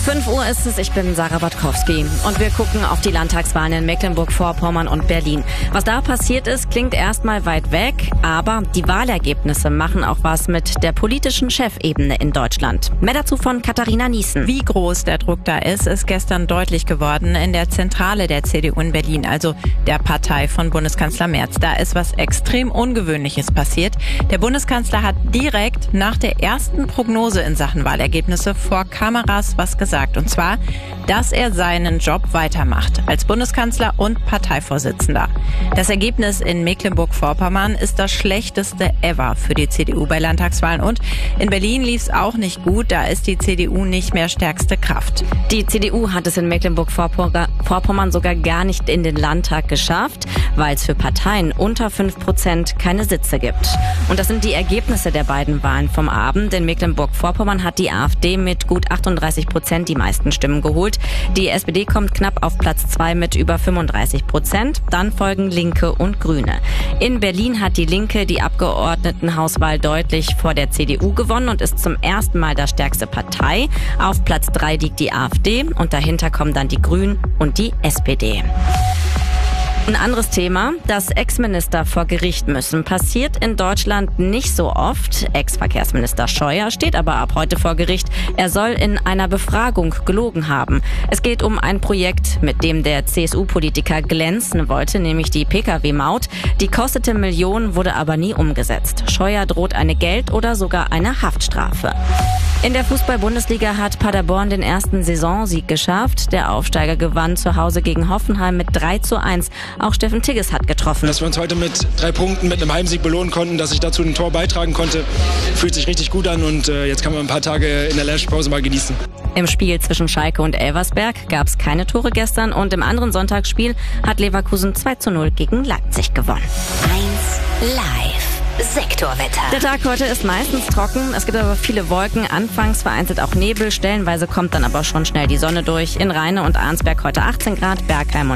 5 Uhr ist es, ich bin Sarah Batkowski und wir gucken auf die Landtagswahlen in Mecklenburg-Vorpommern und Berlin. Was da passiert ist, klingt erstmal weit weg, aber die Wahlergebnisse machen auch was mit der politischen Chefebene in Deutschland. Mehr dazu von Katharina Niesen. Wie groß der Druck da ist gestern deutlich geworden in der Zentrale der CDU in Berlin, also der Partei von Bundeskanzler Merz. Da ist was extrem Ungewöhnliches passiert. Der Bundeskanzler hat direkt nach der ersten Prognose in Sachen Wahlergebnisse vor Kameras was gesagt. Und zwar, dass er seinen Job weitermacht als Bundeskanzler und Parteivorsitzender. Das Ergebnis in Mecklenburg-Vorpommern ist das schlechteste ever für die CDU bei Landtagswahlen. Und in Berlin lief es auch nicht gut. Da ist die CDU nicht mehr stärkste Kraft. Die CDU hat es in Mecklenburg-Vorpommern sogar gar nicht in den Landtag geschafft, weil es für Parteien unter 5% keine Sitze gibt. Und das sind die Ergebnisse der beiden Wahlen vom Abend. In Mecklenburg-Vorpommern hat die AfD mit gut 38% die meisten Stimmen geholt. Die SPD kommt knapp auf Platz 2 mit über 35%. Dann folgen Linke und Grüne. In Berlin hat die Linke die Abgeordnetenhauswahl deutlich vor der CDU gewonnen und ist zum ersten Mal die stärkste Partei. Auf Platz 3 liegt die AfD und dahinter kommen dann die Grünen und die SPD. Ein anderes Thema, dass Ex-Minister vor Gericht müssen, passiert in Deutschland nicht so oft. Ex-Verkehrsminister Scheuer steht aber ab heute vor Gericht. Er soll in einer Befragung gelogen haben. Es geht um ein Projekt, mit dem der CSU-Politiker glänzen wollte, nämlich die Pkw-Maut. Die kostete Millionen, wurde aber nie umgesetzt. Scheuer droht eine Geld- oder sogar eine Haftstrafe. In der Fußball-Bundesliga hat Paderborn den ersten Saisonsieg geschafft. Der Aufsteiger gewann zu Hause gegen Hoffenheim mit 3:1. Auch Steffen Tigges hat getroffen. Dass wir uns heute mit 3 Punkten, mit einem Heimsieg belohnen konnten, dass ich dazu ein Tor beitragen konnte, fühlt sich richtig gut an und jetzt kann man ein paar Tage in der Länderspielpause mal genießen. Im Spiel zwischen Schalke und Elversberg gab es keine Tore gestern und im anderen Sonntagsspiel hat Leverkusen 2:0 gegen Leipzig gewonnen. 1 Live. Sektorwetter. Der Tag heute ist meistens trocken, es gibt aber viele Wolken, anfangs vereinzelt auch Nebel, stellenweise kommt dann aber schon schnell die Sonne durch. In Rheine und Arnsberg heute 18 Grad, Bergheim und